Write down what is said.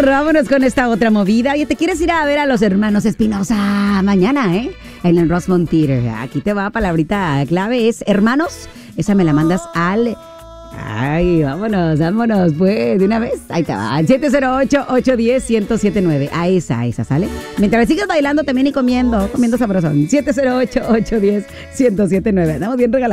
Vámonos con esta otra movida. Oye, ¿te quieres ir a ver a los hermanos Espinosa mañana, en el Rosemont Theater? Aquí te va, palabrita clave, es hermanos. Esa me la mandas al... Ay, vámonos, pues, de una vez. Ahí te va, al 708-810-1079. A esa, ¿sale? Mientras sigues bailando también y comiendo sabrosón. 708-810-1079. Estamos bien regalados.